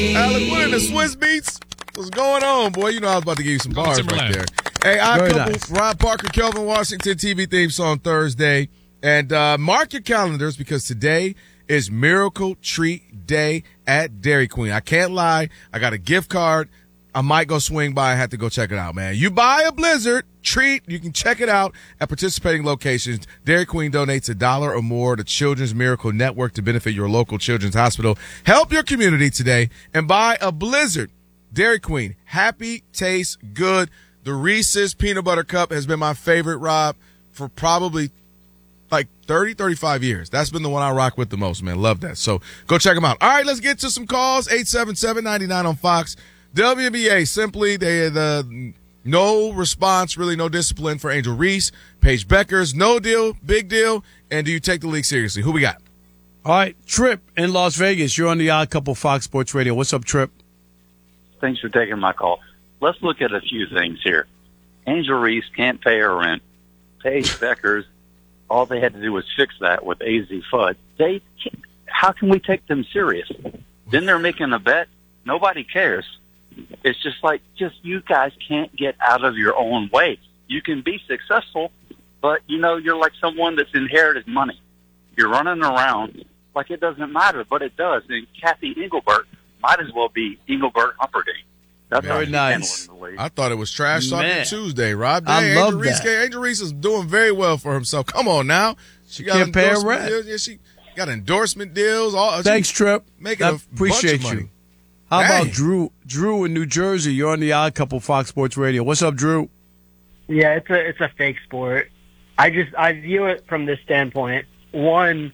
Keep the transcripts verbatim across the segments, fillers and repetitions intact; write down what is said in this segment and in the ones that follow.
Alex, what in the Swiss Beats? What's going on, boy? You know I was about to give you some bars right there. Hey, I couple nice. Rob Parker, Kelvin Washington T V theme song Thursday. And uh, mark your calendars because today is Miracle Treat Day at Dairy Queen. I can't lie. I got a gift card. I might go swing by. I have to go check it out, man. You buy a Blizzard treat, you can check it out at participating locations. Dairy Queen donates a dollar or more to Children's Miracle Network to benefit your local children's hospital. Help your community today and buy a Blizzard. Dairy Queen, happy, tastes good. The Reese's Peanut Butter Cup has been my favorite, Rob, for probably like thirty, thirty-five years. That's been the one I rock with the most, man. Love that. So go check them out. All right, let's get to some calls. eight seven seven, nine nine on Fox. W N B A, simply, they the no response, really no discipline for Angel Reese. Paige Beckers, no deal, big deal. And do you take the league seriously? Who we got? All right, Trip in Las Vegas. You're on the Odd Couple Fox Sports Radio. What's up, Trip? Thanks for taking my call. Let's look at a few things here. Angel Reese can't pay her rent. Paige Beckers, all they had to do was fix that with A Z Fudd. They, how can we take them serious? Then they're making a bet. Nobody cares. It's just like, just you guys can't get out of your own way. You can be successful, but, you know, you're like someone that's inherited money. You're running around like it doesn't matter, but it does. And Kathy Engelbert might as well be Engelbert Humperdinck. That's very nice. I thought it was Trash Talking Tuesday, Rob. I Angel love Reese, that. Angel Reese is doing very well for himself. Come on now. She got Can't pay her endorsement rent. deals. Yeah, she got endorsement deals. All, Thanks, Trip. Making I a appreciate bunch of money. you. How Dang. about Drew? Drew in New Jersey. You're on the Odd Couple Fox Sports Radio. What's up, Drew? Yeah, it's a it's a fake sport. I just I view it from this standpoint. One,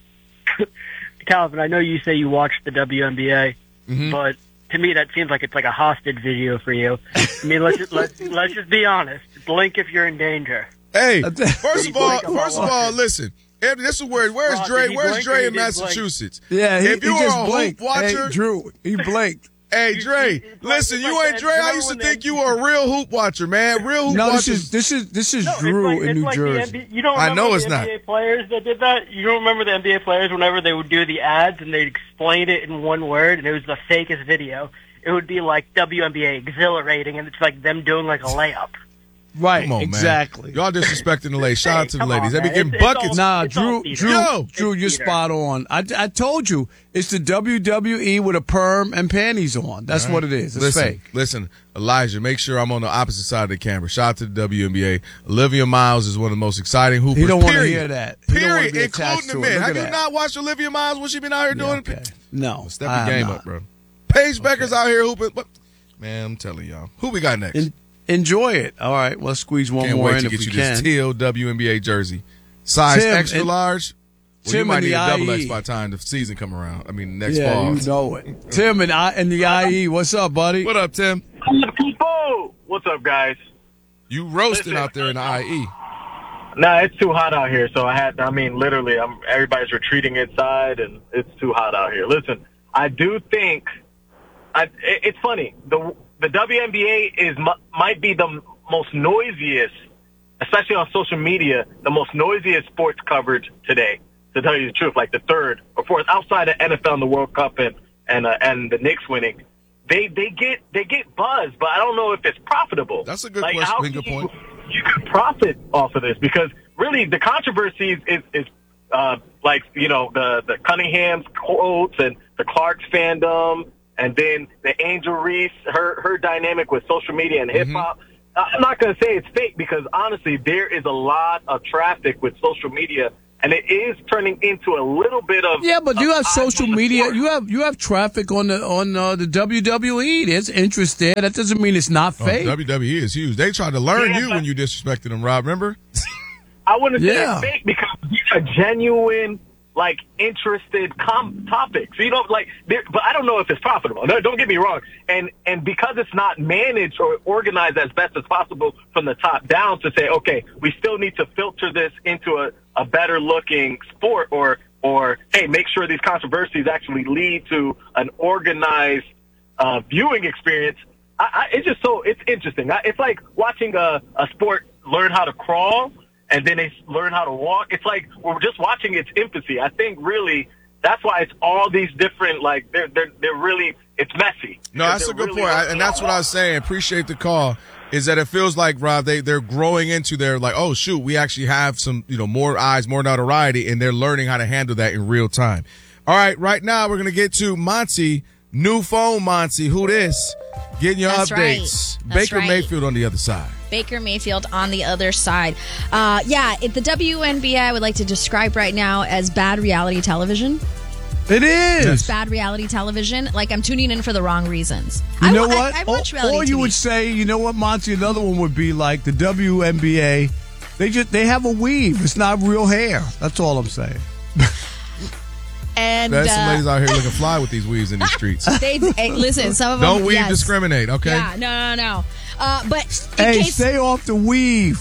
Calvin, I know you say you watch the W N B A, Mm-hmm. but to me that seems like it's like a hostage video for you. I mean, let's just, let's let's just be honest. Blink if you're in danger. Hey, first of all, Blink if first of I'm all, watching. listen. Anthony, this is where where's Ross, Dre? did he Where's blink or Dre he in didn't blink? Massachusetts? Yeah, he, if you he were just a hoop blinked. watcher, Hey, Drew, he blinked. Hey, You- Dre, you- it's listen, like- you it's ain't like Dre. that I used to drone think you and- were a real hoop watcher, man. Real hoop No, this watchers. is this is this is No, it's Drew like, in it's New like the Jersey. N B A, you don't I remember know the it's N B A not. players that did that? You don't remember the N B A players whenever they would do the ads and they'd explain it in one word and it was the fakest video. It would be like W N B A exhilarating and it's like them doing like a layup. Right, Come on, exactly. man. Y'all disrespecting the ladies. Shout out to the Come ladies. on, They be man. getting It's- it's buckets. all- Nah, It's all Drew, theater. Drew, Yo! Drew, It's you're theater. spot on. I, I told you it's the W W E with a perm and panties on. That's All right. what it is. It's listen, fake. Listen, Elijah, make sure I'm on the opposite side of the camera. Shout out to the W N B A. Olivia Miles is one of the most exciting hoopers. He don't want to period. hear that. He don't wanna Period, be attached including to the it. men. Look Have at you that. not watched Olivia Miles when she been out here Yeah, doing okay. No, Step I your have game not. up, bro. Paige Becker's out here hooping. What? Man, I'm telling y'all. Who we got next? En- enjoy it. All right, let's squeeze one Can't more wait in to if get we you can. this teal W N B A jersey. Size Tim, extra and- large. Well, you Tim might and need the a double I E. X by the time the season come around. I mean, next yeah, fall. you know it. Tim and I and the I E. What's up, buddy? What up, Tim? People, what's up, guys? You roasting Listen. out there in the I E. Nah, it's too hot out here, so I had. I mean, literally, I'm. Everybody's retreating inside, and it's too hot out here. Listen, I do think. I, it, it's funny. The the W N B A is mu- might be the most noisiest, especially on social media, the most noisiest sports coverage today. To tell you the truth, like the third or fourth, outside of N F L and the World Cup and and uh, and the Knicks winning, they they get they get buzz, but I don't know if it's profitable. That's a good like, question. how Good can point. You, you could profit off of this because really the controversy is is, is uh, like you know the the Cunningham's quotes and the Clark's fandom, and then the Angel Reese her her dynamic with social media and hip hop. Mm-hmm. I'm not going to say it's fake because honestly, there is a lot of traffic with social media. And it is turning into a little bit of Yeah, but you of have social eyes on the media. sport. You have you have traffic on the on uh, the W W E. There's interest there. That doesn't mean it's not Oh, fake. W W E is huge. They tried to learn Yeah, you but- when you disrespected them, Rob. Remember? I wouldn't say Yeah. it's fake because these are genuine, like interested com- topics. You know, like, there- but I don't know if it's profitable. No, don't get me wrong. And and because it's not managed or organized as best as possible from the top down to say, okay, we still need to filter this into a, a better looking sport, or or hey, make sure these controversies actually lead to an organized uh, viewing experience. I, I, it's just so it's interesting. I, it's like watching a, a sport learn how to crawl and then they learn how to walk. It's like we're just watching its infancy. I think really that's why it's all these different, like they're they're they're really it's messy. No, that's a good really point, I, and that's what I was saying. Appreciate the call. Is that it feels like, Rob, they, they're growing into their, like, oh, shoot, we actually have some, you know, more eyes, more notoriety, and they're learning how to handle that in real time. All right, right now we're going to get to Monty. New phone, Monty. Who this? Getting your That's updates. Right. That's Baker right. Mayfield on the other side. Baker Mayfield on the other side. Uh, yeah, it, the W N B A I would like to describe right now as bad reality television. It is. It's bad reality television. Like, I'm tuning in for the wrong reasons. You I, know I, what? I, I watch or, reality or you T V. would say, you know what, Monty? Another one would be like the W N B A. They just they have a weave. It's not real hair. That's all I'm saying. And There's some uh, ladies out here looking fly with these weaves in these streets. they, hey, listen, some of them. Don't weave yes. discriminate, okay? Yeah, no, no, no. Uh, but in Hey, case, stay off the weave.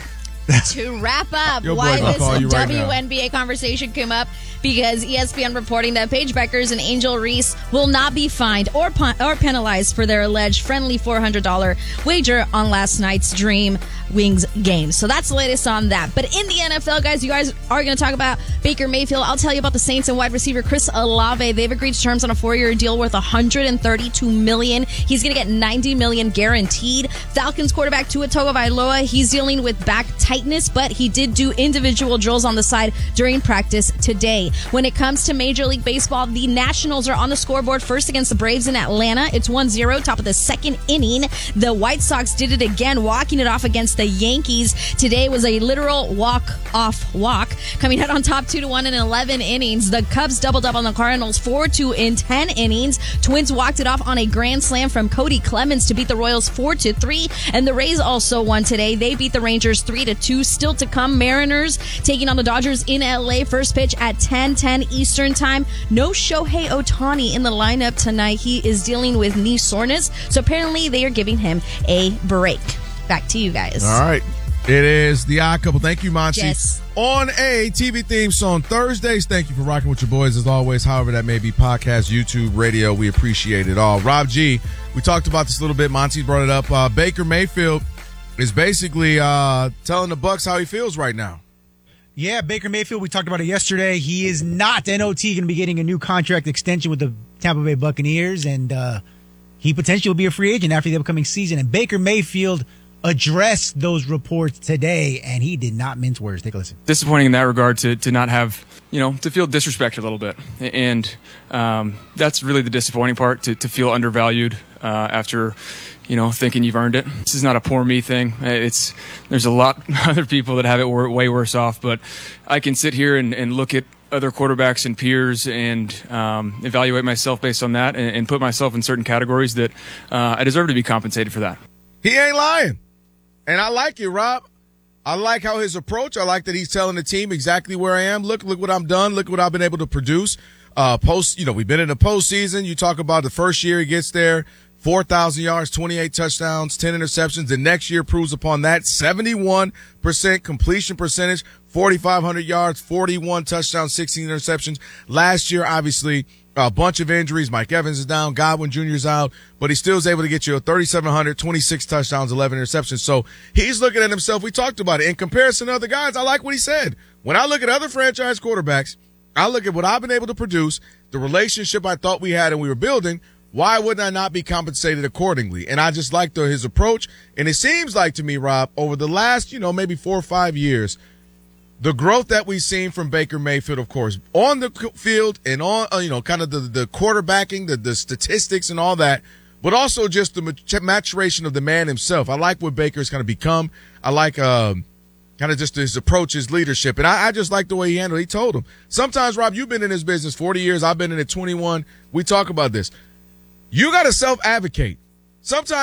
to wrap up Your boy why gonna call this you right now. W N B A conversation came up, because E S P N reporting that Paige Beckers and Angel Reese will not be fined or pun- or penalized for their alleged friendly four hundred dollars wager on last night's Dream Wings game. So that's the latest on that. But in the N F L, guys, you guys are going to talk about Baker Mayfield. I'll tell you about the Saints and wide receiver Chris Olave. They've agreed to terms on a four-year deal worth one hundred thirty-two million dollars. He's going to get ninety million dollars guaranteed. Falcons quarterback Tua Tagovailoa, he's dealing with back tightness, but he did do individual drills on the side during practice today. When it comes to Major League Baseball, the Nationals are on the scoreboard first against the Braves in Atlanta. It's one zero, top of the second inning. The White Sox did it again, walking it off against the Yankees. Today was a literal walk-off walk, coming out on top two to one in eleven innings. The Cubs doubled up on the Cardinals four two in ten innings. Twins walked it off on a grand slam from Cody Clemens to beat the Royals four to three. And the Rays also won today. They beat the Rangers three to two. Still to come, Mariners taking on the Dodgers in L A. First pitch at ten ten Eastern time. No Shohei Ohtani in the lineup tonight. He is dealing with knee soreness, so apparently they are giving him a break. Back to you guys. All right. It is the Odd Couple. Thank you, Monty. Yes. On a T V theme song Thursdays. Thank you for rocking with your boys as always. However that may be, podcast, YouTube, radio. We appreciate it all. Rob G, we talked about this a little bit. Monty brought it up. Uh, Baker Mayfield is basically uh, telling the Bucs how he feels right now. Yeah, Baker Mayfield, we talked about it yesterday. He is not, N O T, going to be getting a new contract extension with the Tampa Bay Buccaneers, and uh, he potentially will be a free agent after the upcoming season. And Baker Mayfield addressed those reports today, and he did not mince words. Take a listen. Disappointing in that regard to, to not have, you know, to feel disrespected a little bit. And um, that's really the disappointing part, to, to feel undervalued uh, after, you know, thinking you've earned it. This is not a poor me thing. It's there's a lot of other people that have it way worse off, but I can sit here and, and look at other quarterbacks and peers and um, evaluate myself based on that and, and put myself in certain categories that uh, I deserve to be compensated for that. He ain't lying. And I like it, Rob. I like how his approach. I like that he's telling the team exactly where I am. Look, look what I'm done. Look what I've been able to produce. Uh, post, you know, we've been in the postseason. You talk about the first year he gets there, four thousand yards, twenty-eight touchdowns, ten interceptions. The next year proves upon that. seventy-one percent completion percentage, forty-five hundred yards, forty-one touchdowns, sixteen interceptions. Last year, obviously, a bunch of injuries. Mike Evans is down. Godwin Junior is out. But he still is able to get you a thirty-seven hundred, twenty-six touchdowns, eleven interceptions. So he's looking at himself. We talked about it. In comparison to other guys, I like what he said. When I look at other franchise quarterbacks, I look at what I've been able to produce, the relationship I thought we had and we were building. Why wouldn't I not be compensated accordingly? And I just like the, his approach. And it seems like to me, Rob, over the last, you know, maybe four or five years, the growth that we've seen from Baker Mayfield, of course, on the field and on, uh, you know, kind of the, the quarterbacking, the, the statistics and all that, but also just the maturation of the man himself. I like what Baker's kind of become. I like um, kind of just his approach, his leadership. And I, I just like the way he handled it. He told him. Sometimes, Rob, you've been in this business forty years. I've been in it twenty-one. We talk about this. You got to self-advocate. Sometimes